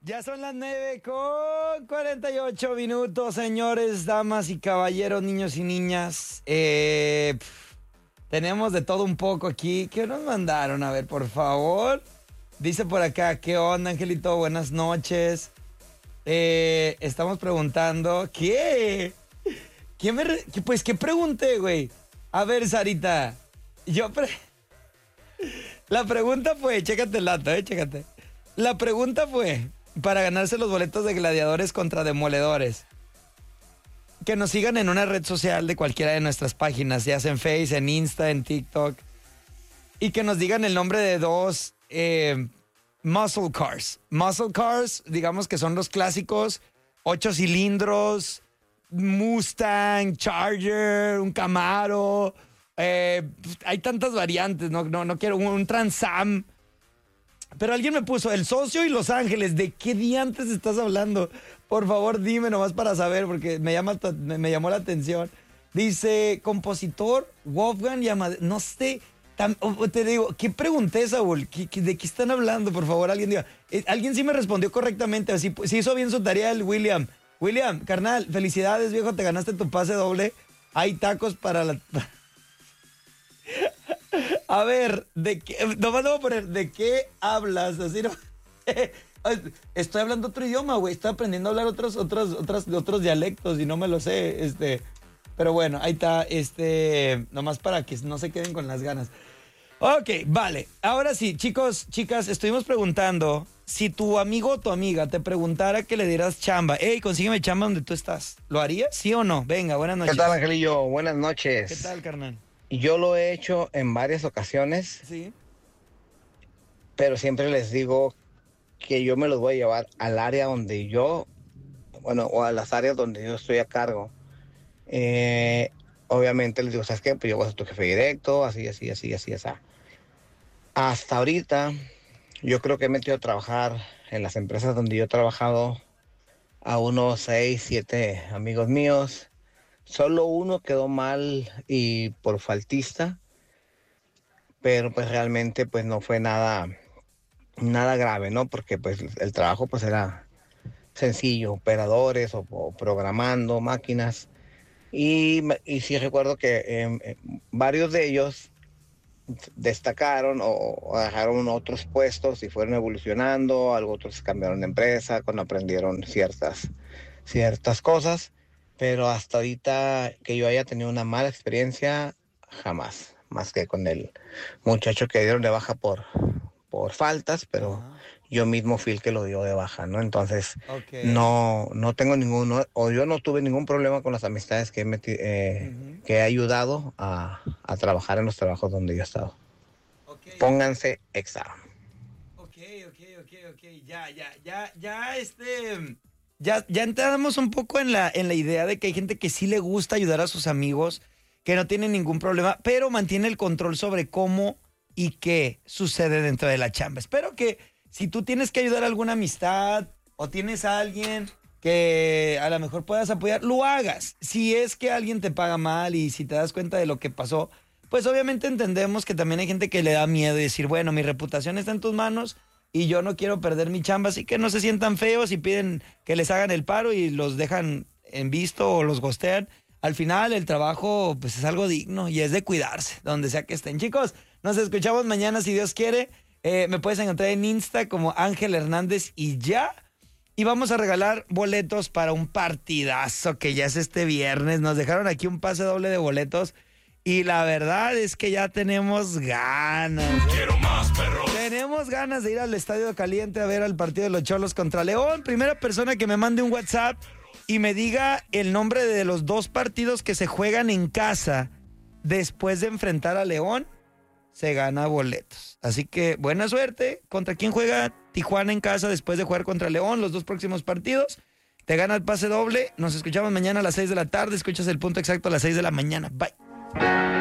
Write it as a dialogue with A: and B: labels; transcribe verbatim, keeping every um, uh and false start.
A: Ya son las nueve con cuarenta y ocho minutos, señores, damas y caballeros, niños y niñas. Eh, pf, tenemos de todo un poco aquí. ¿Qué nos mandaron? A ver, por favor. Dice por acá, ¿qué onda, Angelito? Buenas noches. Eh, estamos preguntando, ¿qué? ¿Quién me re- qué- Pues, ¿qué pregunté, güey? A ver, Sarita, yo... Pre- La pregunta fue, chécate el dato, eh, chécate. La pregunta fue, para ganarse los boletos de gladiadores contra demoledores, que nos sigan en una red social de cualquiera de nuestras páginas, ya sea en Face, en Insta, en TikTok, y que nos digan el nombre de dos eh, muscle cars. Muscle cars, digamos que son los clásicos, ocho cilindros, Mustang, Charger, un Camaro. Eh, hay tantas variantes, no, no, no quiero un, un Trans Am. Pero alguien me puso El Socio y Los Ángeles. ¿De qué día antes estás hablando? Por favor, dime nomás para saber, porque me, llama, me, me llamó la atención. Dice, compositor Wolfgang Yamada. No sé, tam, te digo, ¿qué pregunté, Saúl? ¿Qué, qué, ¿De qué están hablando? Por favor, alguien diga. Eh, alguien sí me respondió correctamente. Sí, sí hizo bien su tarea el William. William, carnal, felicidades, viejo, te ganaste tu pase doble. Hay tacos para la... A ver, ¿de qué? Nomás le voy a poner, ¿de qué hablas? Así no. Estoy hablando otro idioma, güey. Estoy aprendiendo a hablar otros, otros, otros, otros dialectos y no me lo sé. Este, pero bueno, ahí está. Este, nomás para que no se queden con las ganas. Ok, vale. Ahora sí, chicos, chicas, estuvimos preguntando si tu amigo o tu amiga te preguntara que le dieras chamba. Ey, consígueme chamba donde tú estás. ¿Lo harías? ¿Sí o no? Venga, buenas noches.
B: ¿Qué tal, Angelillo? Buenas noches.
A: ¿Qué tal, carnal?
B: Yo lo he hecho en varias ocasiones,
A: Sí.
B: pero siempre les digo que yo me los voy a llevar al área donde yo, bueno, o a las áreas donde yo estoy a cargo. Eh, obviamente les digo, ¿sabes qué? Pues yo voy a ser tu jefe directo, así, así, así, así, así. Hasta ahorita, yo creo que he metido a trabajar en las empresas donde yo he trabajado a unos seis, siete amigos míos. Solo uno quedó mal y por faltista, pero pues realmente pues no fue nada, nada grave, ¿no? Porque pues el trabajo pues era sencillo, operadores o, o programando máquinas. Y, y sí recuerdo que eh, varios de ellos destacaron o, o dejaron otros puestos y fueron evolucionando, algo otros cambiaron de empresa cuando aprendieron ciertas, ciertas cosas. Pero hasta ahorita que yo haya tenido una mala experiencia, jamás. Más que con el muchacho que dieron de baja por, por faltas, pero
A: Ajá.
B: yo mismo fui el que lo dio de baja, ¿no? Entonces,
A: Ok.
B: no, no tengo ninguno, o yo no tuve ningún problema con las amistades que he, meti- eh,
A: Ujú.
B: que he ayudado a, a trabajar en los trabajos donde yo he estado.
A: Ok,
B: Pónganse examen.
A: ok, ok, ok, ok, ya, ya, ya, ya, este, ya, ya entramos un poco en la, en la idea de que hay gente que sí le gusta ayudar a sus amigos, que no tiene ningún problema, pero mantiene el control sobre cómo y qué sucede dentro de la chamba. Espero que si tú tienes que ayudar a alguna amistad o tienes a alguien que a lo mejor puedas apoyar, lo hagas. Si es que alguien te paga mal y si te das cuenta de lo que pasó, pues obviamente entendemos que también hay gente que le da miedo y decir, bueno, mi reputación está en tus manos y yo no quiero perder mi chamba, así que no se sientan feos y piden que les hagan el paro y los dejan en visto o los gostean. Al final el trabajo pues es algo digno y es de cuidarse, donde sea que estén. Chicos, nos escuchamos mañana si Dios quiere. Eh, me puedes encontrar en Insta como Ángel Hernández y ya. Y vamos a regalar boletos para un partidazo que ya es este viernes. Nos dejaron aquí un pase doble de boletos. Y la verdad es que ya tenemos ganas. ¿eh?
C: Quiero más, perros.
A: Tenemos ganas de ir al Estadio Caliente a ver al partido de los Cholos contra León. Primera persona que me mande un WhatsApp y me diga el nombre de los dos partidos que se juegan en casa después de enfrentar a León, se gana boletos. Así que buena suerte. ¿Contra quién juega Tijuana en casa después de jugar contra León los dos próximos partidos? Te gana el pase doble. Nos escuchamos mañana a las seis de la tarde. Escuchas el punto exacto a las seis de la mañana. Bye.